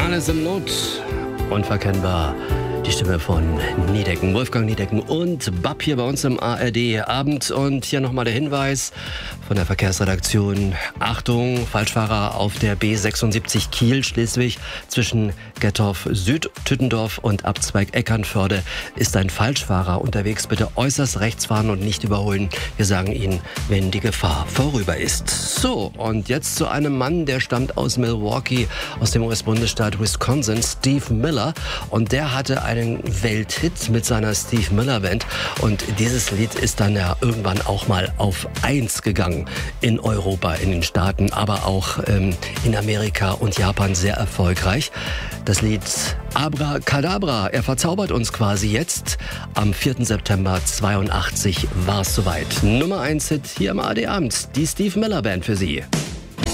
Alles in Not. Unverkennbar. Die Stimme von Niedecken, Wolfgang Niedecken und Bab hier bei uns im ARD-Abend. Und hier nochmal der Hinweis von der Verkehrsredaktion. Achtung, Falschfahrer auf der B76 Kiel-Schleswig zwischen Gettorf Süd, Tüttendorf und Abzweig Eckernförde ist ein Falschfahrer unterwegs. Bitte äußerst rechts fahren und nicht überholen. Wir sagen Ihnen, wenn die Gefahr vorüber ist. So, und jetzt zu einem Mann, der stammt aus Milwaukee, aus dem US-Bundesstaat Wisconsin, Steve Miller. Und der hatte einen Welthit mit seiner Steve Miller Band. Und dieses Lied ist dann ja irgendwann auch mal auf 1 gegangen in Europa, in den Staaten, aber auch in Amerika und Japan sehr erfolgreich. Das Lied Abracadabra, er verzaubert uns quasi jetzt. Am 4. September 82 war es soweit. Nummer 1 Hit hier im ARD-Abend, die Steve Miller Band für Sie.